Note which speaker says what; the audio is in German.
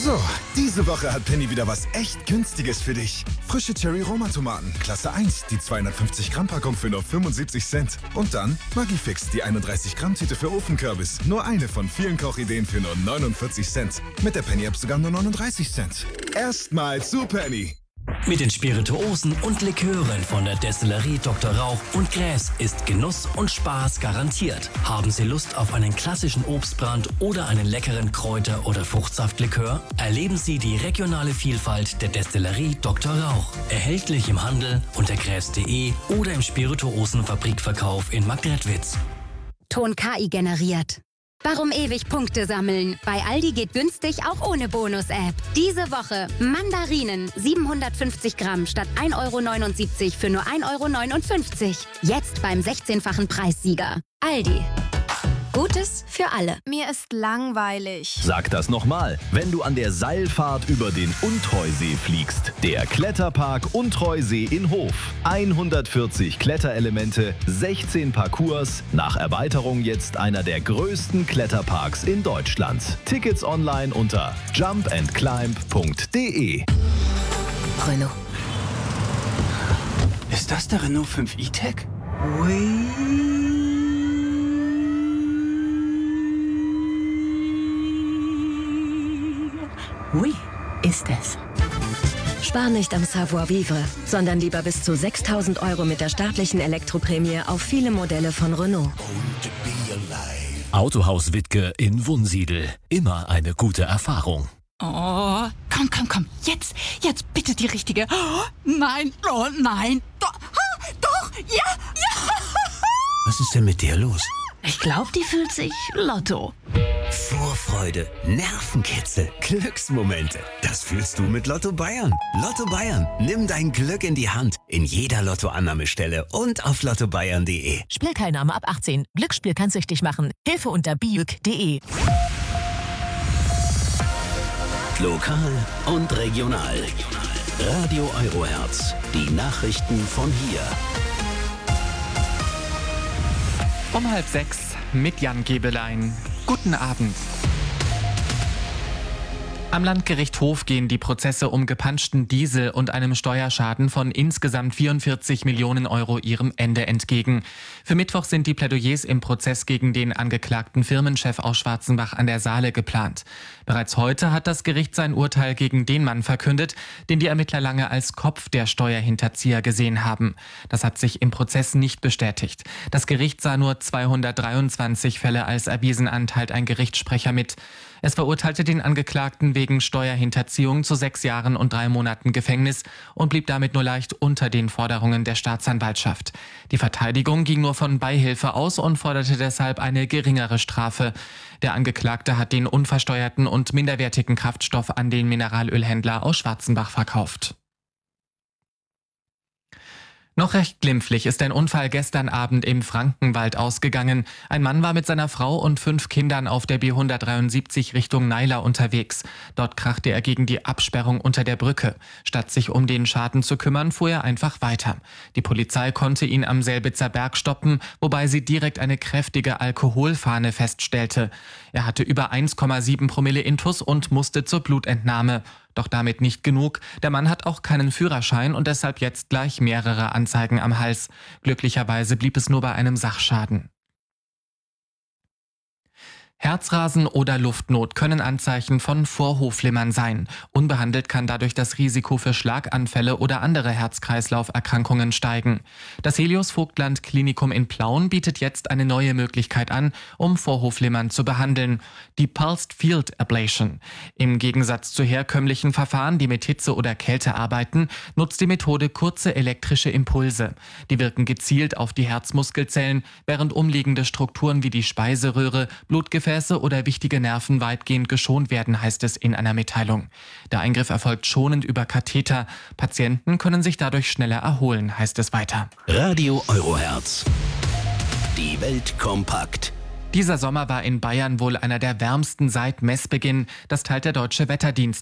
Speaker 1: So, diese Woche hat Penny wieder was echt Günstiges für dich. Frische Cherry-Roma-Tomaten, Klasse 1, die 250-Gramm-Packung für nur 75 Cent. Und dann Maggi-Fix, die 31-Gramm-Tüte für Ofenkürbis. Nur eine von vielen Kochideen für nur 49 Cent. Mit der Penny-App sogar nur 39 Cent. Erstmal zu Penny.
Speaker 2: Mit den Spirituosen und Likören von der Destillerie Dr. Rauch und Gräs ist Genuss und Spaß garantiert. Haben Sie Lust auf einen klassischen Obstbrand oder einen leckeren Kräuter- oder Fruchtsaftlikör? Erleben Sie die regionale Vielfalt der Destillerie Dr. Rauch. Erhältlich im Handel unter gräs.de oder im Spirituosenfabrikverkauf in Marktredwitz.
Speaker 3: Ton KI generiert. Warum ewig Punkte sammeln? Bei Aldi geht günstig auch ohne Bonus-App. Diese Woche Mandarinen 750 Gramm statt 1,79 € für nur 1,59 €. Jetzt beim 16-fachen Preissieger. Aldi. Gutes für alle.
Speaker 4: Mir ist langweilig.
Speaker 5: Sag das nochmal. Wenn du an der Seilfahrt über den Untreusee fliegst. Der Kletterpark Untreusee in Hof. 140 Kletterelemente, 16 Parcours. Nach Erweiterung jetzt einer der größten Kletterparks in Deutschland. Tickets online unter jumpandclimb.de.
Speaker 3: Renault.
Speaker 6: Ist das der Renault 5 E-Tech?
Speaker 7: Oui, ist es.
Speaker 8: Spar nicht am Savoir-vivre, sondern lieber bis zu 6.000 € mit der staatlichen Elektroprämie auf viele Modelle von Renault.
Speaker 2: Autohaus Wittke in Wunsiedel. Immer eine gute Erfahrung.
Speaker 7: Oh, komm. Jetzt bitte die richtige. Oh, nein, Doch, ja.
Speaker 6: Was ist denn mit dir los?
Speaker 7: Ich glaube, die fühlt sich Lotto.
Speaker 6: Vorfreude, Nervenkitzel, Glücksmomente. Das fühlst du mit Lotto Bayern. Lotto Bayern, nimm dein Glück in die Hand. In jeder Lottoannahmestelle und auf lottobayern.de.
Speaker 9: Spielteilnahme ab 18. Glücksspiel kann süchtig machen. Hilfe unter biück.de.
Speaker 2: Lokal und regional. Radio Eurohertz. Die Nachrichten von hier.
Speaker 10: Um 5:30 mit Jan Gebelein. Guten Abend. Am Landgericht Hof gehen die Prozesse um gepanschten Diesel und einem Steuerschaden von insgesamt 44 Millionen € ihrem Ende entgegen. Für Mittwoch sind die Plädoyers im Prozess gegen den angeklagten Firmenchef aus Schwarzenbach an der Saale geplant. Bereits heute hat das Gericht sein Urteil gegen den Mann verkündet, den die Ermittler lange als Kopf der Steuerhinterzieher gesehen haben. Das hat sich im Prozess nicht bestätigt. Das Gericht sah nur 223 Fälle als erwiesen, teilt ein Gerichtssprecher mit. Es verurteilte den Angeklagten wegen Steuerhinterziehung zu 6 Jahren und 3 Monaten Gefängnis und blieb damit nur leicht unter den Forderungen der Staatsanwaltschaft. Die Verteidigung ging nur von Beihilfe aus und forderte deshalb eine geringere Strafe. Der Angeklagte hat den unversteuerten und minderwertigen Kraftstoff an den Mineralölhändler aus Schwarzenbach verkauft. Noch recht glimpflich ist ein Unfall gestern Abend im Frankenwald ausgegangen. Ein Mann war mit seiner Frau und 5 Kindern auf der B173 Richtung Naila unterwegs. Dort krachte er gegen die Absperrung unter der Brücke. Statt sich um den Schaden zu kümmern, fuhr er einfach weiter. Die Polizei konnte ihn am Selbitzer Berg stoppen, wobei sie direkt eine kräftige Alkoholfahne feststellte. Er hatte über 1,7 Promille Intus und musste zur Blutentnahme. Doch damit nicht genug. Der Mann hat auch keinen Führerschein und deshalb jetzt gleich mehrere Anzeigen am Hals. Glücklicherweise blieb es nur bei einem Sachschaden. Herzrasen oder Luftnot können Anzeichen von Vorhofflimmern sein. Unbehandelt kann dadurch das Risiko für Schlaganfälle oder andere Herz-Kreislauf-Erkrankungen steigen. Das Helios-Vogtland-Klinikum in Plauen bietet jetzt eine neue Möglichkeit an, um Vorhofflimmern zu behandeln. Die Pulsed Field Ablation. Im Gegensatz zu herkömmlichen Verfahren, die mit Hitze oder Kälte arbeiten, nutzt die Methode kurze elektrische Impulse. Die wirken gezielt auf die Herzmuskelzellen, während umliegende Strukturen wie die Speiseröhre, Blutgefäße oder wichtige Nerven weitgehend geschont werden, heißt es in einer Mitteilung. Der Eingriff erfolgt schonend über Katheter. Patienten können sich dadurch schneller erholen, heißt es weiter.
Speaker 2: Radio Eurohertz. Die Welt kompakt.
Speaker 10: Dieser Sommer war in Bayern wohl einer der wärmsten seit Messbeginn. Das teilt der Deutsche Wetterdienst